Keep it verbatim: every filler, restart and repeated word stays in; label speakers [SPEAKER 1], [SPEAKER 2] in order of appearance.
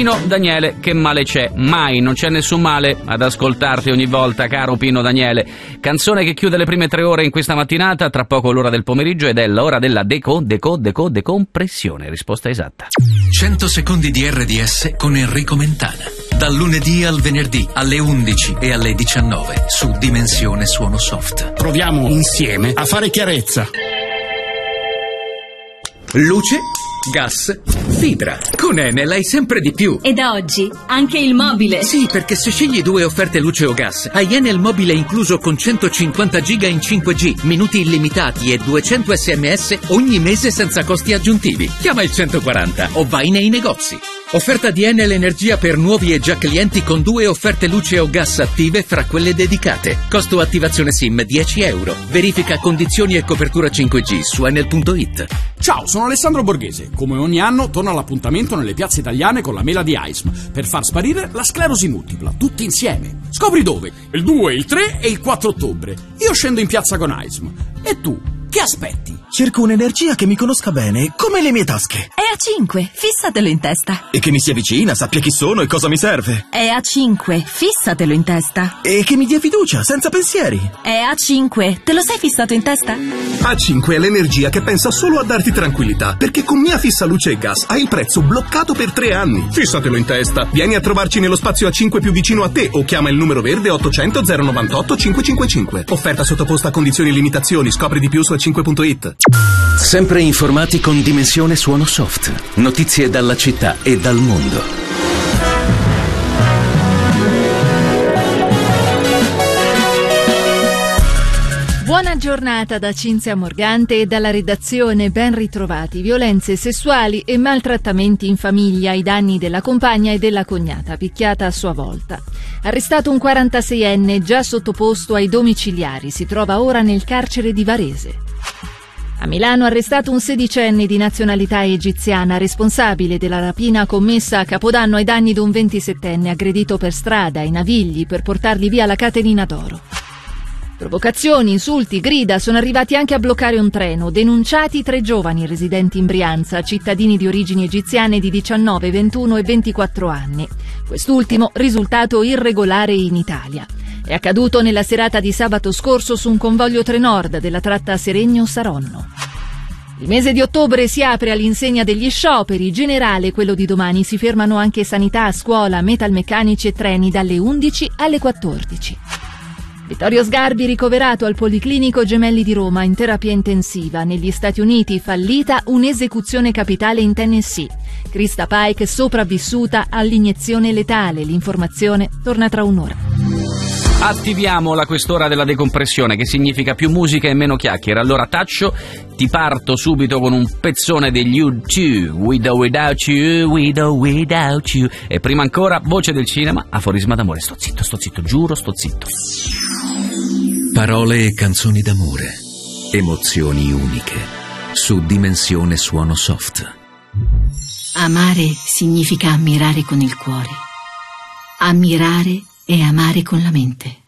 [SPEAKER 1] Pino Daniele, che male c'è? Mai, non c'è nessun male ad ascoltarti ogni volta, caro Pino Daniele. Canzone che chiude le prime tre ore in questa mattinata, tra poco l'ora del pomeriggio ed è l'ora della deco, deco, deco, decompressione. Risposta esatta.
[SPEAKER 2] cento secondi di R D S con Enrico Mentana. Dal lunedì al venerdì alle undici e alle diciannove su Dimensione Suono Soft.
[SPEAKER 3] Proviamo insieme a fare chiarezza.
[SPEAKER 4] Luce, gas, fibra. Con Enel hai sempre di più.
[SPEAKER 5] E da oggi anche il mobile.
[SPEAKER 4] Sì, perché se scegli due offerte luce o gas, hai Enel mobile incluso con centocinquanta giga in cinque G, minuti illimitati e duecento sms ogni mese senza costi aggiuntivi. Chiama il centoquaranta o vai nei negozi. Offerta di Enel Energia per nuovi e già clienti con due offerte luce o gas attive fra quelle dedicate. Costo attivazione SIM dieci euro. Verifica condizioni e copertura cinque G su enel punto it.
[SPEAKER 3] Ciao, sono Alessandro Borghese. Come ogni anno torno all'appuntamento nelle piazze italiane con la mela di A I S M per far sparire la sclerosi multipla, tutti insieme. Scopri dove? Il due, il tre e il quattro ottobre. Io scendo in piazza con A I S M. E tu, che aspetti?
[SPEAKER 6] Cerco un'energia che mi conosca bene, come le mie tasche.
[SPEAKER 5] È A cinque, fissatelo in testa.
[SPEAKER 6] E che mi sia vicina, sappia chi sono e cosa mi serve.
[SPEAKER 5] È A cinque, fissatelo in testa.
[SPEAKER 6] E che mi dia fiducia, senza pensieri.
[SPEAKER 5] È A cinque, te lo sei fissato in testa?
[SPEAKER 7] A cinque è l'energia che pensa solo a darti tranquillità, perché con Mia Fissa Luce e Gas hai il prezzo bloccato per tre anni. Fissatelo in testa. Vieni a trovarci nello spazio A cinque più vicino a te o chiama il numero verde ottocento zero novantotto cinquecentocinquantacinque. Offerta sottoposta a condizioni e limitazioni. Scopri di più su a cinque punto it.
[SPEAKER 2] Sempre informati con Dimensione Suono Soft. Notizie dalla città e dal mondo.
[SPEAKER 8] Buona giornata da Cinzia Morgante e dalla redazione. Ben ritrovati. Violenze sessuali e maltrattamenti in famiglia ai danni della compagna e della cognata, picchiata a sua volta. Arrestato un quarantaseienne già sottoposto ai domiciliari. Si trova ora nel carcere di Varese. A Milano arrestato un sedicenne di nazionalità egiziana responsabile della rapina commessa a Capodanno ai danni di un ventisettenne aggredito per strada ai Navigli per portarli via la Caterina d'Oro. Provocazioni, insulti, grida sono arrivati anche a bloccare un treno. Denunciati tre giovani residenti in Brianza, cittadini di origini egiziane di diciannove, ventuno e ventiquattro anni. Quest'ultimo risultato irregolare in Italia. È accaduto nella serata di sabato scorso su un convoglio Trenord della tratta Seregno-Saronno. Il mese di ottobre si apre all'insegna degli scioperi. Generale quello di domani. Si fermano anche sanità, scuola, metalmeccanici e treni dalle undici alle quattordici. Vittorio Sgarbi ricoverato al Policlinico Gemelli di Roma in terapia intensiva. Negli Stati Uniti fallita un'esecuzione capitale in Tennessee. Krista Pike sopravvissuta all'iniezione letale. L'informazione torna tra un'ora.
[SPEAKER 1] Attiviamo la quest'ora della decompressione, che significa più musica e meno chiacchiere. Allora Taccio, ti parto subito con un pezzone degli U due, With or Without You, With or Without You. E prima ancora, voce del cinema, aforisma d'amore. Sto zitto, sto zitto, giuro, sto zitto.
[SPEAKER 2] Parole e canzoni d'amore, emozioni uniche, su Dimensione Suono Soft.
[SPEAKER 5] Amare significa ammirare con il cuore. Ammirare e amare con la mente.